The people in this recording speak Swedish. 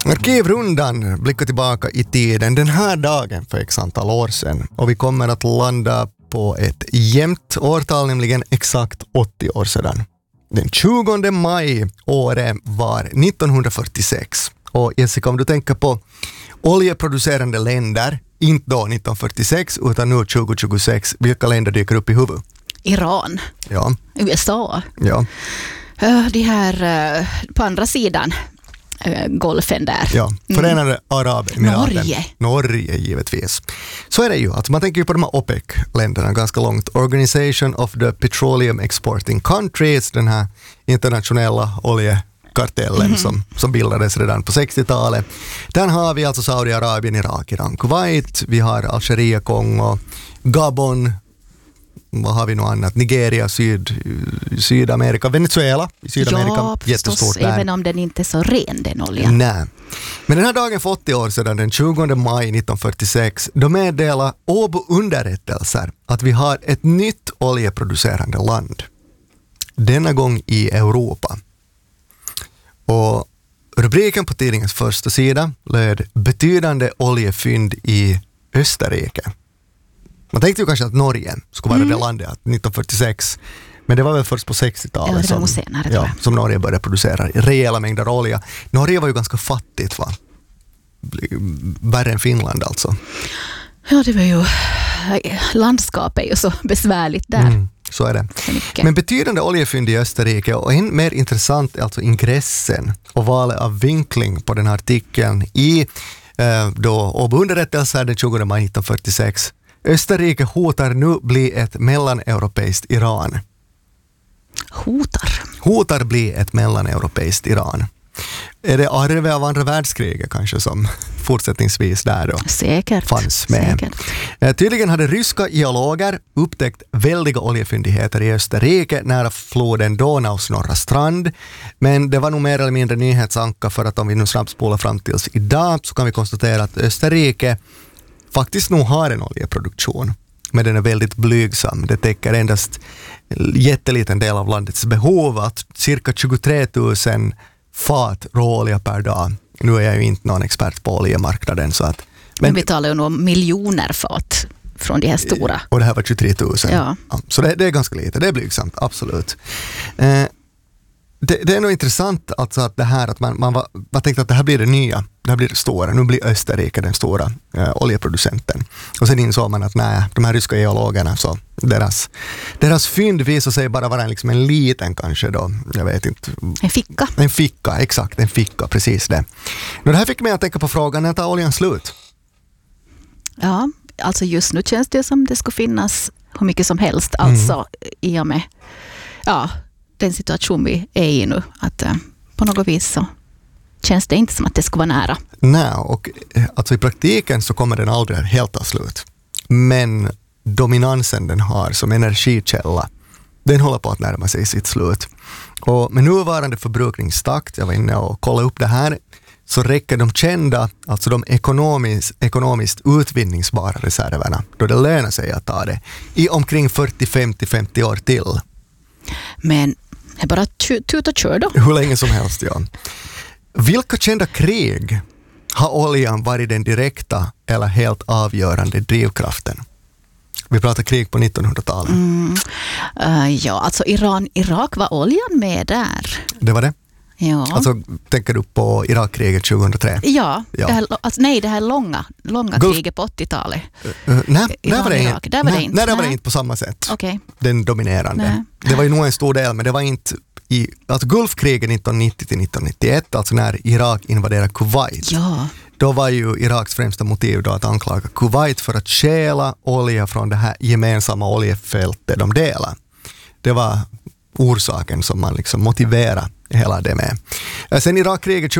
Arkivrundan blickar tillbaka i tiden den här dagen för x antal år sedan. Och vi kommer att landa på ett jämnt årtal, nämligen exakt 80 år sedan. Den 20 maj året var 1946. Och Jessica, om du tänker på oljeproducerande länder, inte då 1946 utan nu 2026, vilka länder dyker upp i huvudet? Iran. Ja. USA. Ja. De här på andra sidan golfen där. Ja, Förenade Arabemiraten. Norge givetvis. Så är det ju, att man tänker ju på de här OPEC-länderna ganska långt. Organization of the Petroleum Exporting Countries, den här internationella oljekartellen som bildades redan på 60-talet. Där har vi alltså Saudiarabien, Irak, Iran, Kuwait, vi har Algeriet, Kongo, Gabon, vad har vi något annat? Nigeria, Sydamerika, Venezuela i Sydamerika. Ja, förstås, även om den inte är så ren, den oljan. Nej. Men den här dagen för 80 år sedan, den 20 maj 1946, då meddelar Åbo underrättelser att vi har ett nytt oljeproducerande land. Denna gång i Europa. Och rubriken på tidningens första sida löd betydande oljefynd i Österrike. Man tänkte ju kanske att Norge skulle vara det landet 1946, men det var väl först på 60-talet som Norge började producera rejäla mängder olja. Norge var ju ganska fattigt, va? Värre än Finland alltså. Ja, det var ju, landskapet är ju så besvärligt där. Så är det. Men betydande oljefynd i Österrike, och än mer intressant är alltså ingressen och valet av vinkling på den här artikeln i Åbo underrättelser den 20 maj 1946. Österrike hotar nu bli ett mellaneuropeiskt Iran. Hotar bli ett mellaneuropeiskt Iran. Är det arvet av andra världskriget kanske som fortsättningsvis där då fanns med? Tydligen hade ryska geologer upptäckt väldiga oljefyndigheter i Österrike nära floden Donaus norra strand. Men det var nog mer eller mindre nyhetsanka, för att om vi nu snabbt spolar fram tills idag så kan vi konstatera att Österrike faktiskt nog har en oljeproduktion, men den är väldigt blygsam. Det täcker endast en jätteliten del av landets behov, att cirka 23 000 fat råolja per dag. Nu är jag ju inte någon expert på oljemarknaden. Så att, men vi talar ju om miljoner fat från de här stora. Och det här var 23 000. Ja. Så det är ganska lite, det är blygsamt, absolut. Det är nog intressant alltså att det här att man tänkte att det här blir det nya, det här blir det stora, nu blir Österrike den stora oljeproducenten. Och sen insåg man att nej, de här ryska geologerna, så deras fynd visar sig bara vara en liten kanske då, jag vet inte. En ficka, exakt, en ficka, precis det. Det här fick mig att tänka på frågan, när tar oljan slut? Ja, alltså just nu känns det som det ska finnas hur mycket som helst, alltså i och med, den situation vi är i nu, att på något vis så känns det inte som att det ska vara nära. Nej, och alltså i praktiken så kommer den aldrig helt ta slut. Men dominansen den har som energikälla, den håller på att närma sig sitt slut. Och med nuvarande förbrukningstakt, jag var inne och kollade upp det här, så räcker de kända, alltså de ekonomiskt utvinningsbara reserverna, då det lönar sig att ta det, i omkring 40-50 år till. Men det är bara tut och kör då. Hur länge som helst, ja. Vilka kända krig har oljan varit den direkta eller helt avgörande drivkraften? Vi pratar krig på 1900-talet. Ja, alltså Irak, var oljan med där? Det var det? Ja. Alltså, tänker du på Irakkriget 2003? Ja. Det här långa kriget på 80-talet. Nej, där var det inte på samma sätt. Okay. Den dominerande. Nej. Det var ju nog en stor del, men det var inte alltså Gulfkriget 1990-1991, alltså när Irak invaderade Kuwait. Ja. Då var ju Iraks främsta motiv då att anklaga Kuwait för att stjäla olja från det här gemensamma oljefältet de delar. Det var orsaken som man motiverade hela det med. Sen Irakkriget